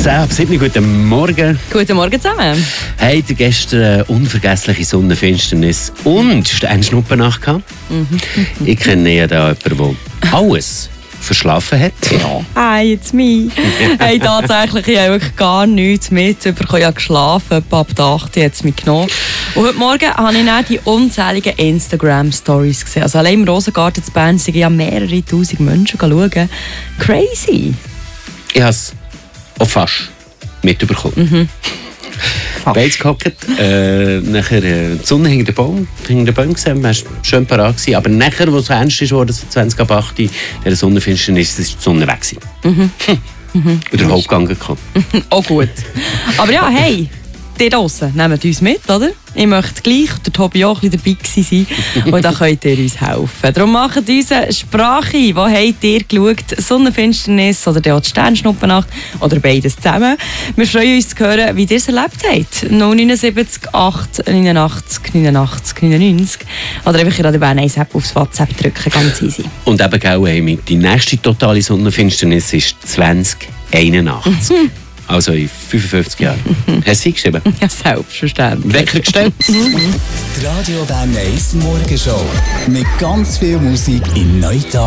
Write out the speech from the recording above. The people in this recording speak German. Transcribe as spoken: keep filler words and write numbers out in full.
zehn ab sieben, guten Morgen. Guten Morgen zusammen. Habt ihr gestern eine unvergessliche Sonnenfinsternis und Sternschnuppennacht gehabt? Mhm. Ich kenne ja da jemanden, der alles verschlafen hat. Ja. Hey, it's me. Hey, tatsächlich, ich habe wirklich gar nichts mitbekommen. Ich habe geschlafen, etwa ab der acht hat es mich genommen. Und heute Morgen habe ich dann die unzähligen Instagram-Stories gesehen. Also allein im Rosengarten zu Bern sind ja mehrere tausend Menschen schauen. Crazy. Ich habe es auch fast mitbekommen. Mhm. Beides gehockt, äh, nachher äh, die Sonne hinter den Baum, hinter den Baum gesehen, war schön parat gewesen. Aber nachher, wo es ernst ist, wurde so zwanzig ab acht, in der Sonnenfinsternis, ist die Sonne weg gewesen. Mhm. Mhm. Und der Hauptgang gekommen. Oh gut. Aber ja, hey, die draussen nehmt uns mit, oder? Ich möchte gleich, der Tobi auch ein bisschen dabei sein und da könnt ihr uns helfen. Darum macht uns eine Sprache. Wo habt ihr geschaut? Sonnenfinsternis oder die Sternschnuppennacht oder beides zusammen? Wir freuen uns zu hören, wie ihr es erlebt habt. null neun sieben acht neunundachtzig neunundachtzig neunundneunzig oder einfach gerade bei eins App aufs WhatsApp drücken, ganz easy. Und eben auch, die nächste totale Sonnenfinsternis ist zwanzig einundachtzig. Also in fünfundfünfzig Jahren. Hast du sie geschrieben? Ja, selbstverständlich. Wecker gestellt? Die Radio Bern eins Morgenshow. Mit ganz viel Musik in Neutal.